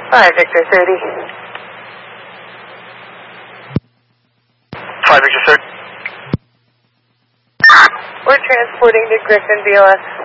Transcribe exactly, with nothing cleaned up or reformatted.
five Victor thirty. five Victor thirty. We're transporting to Griffin B O S.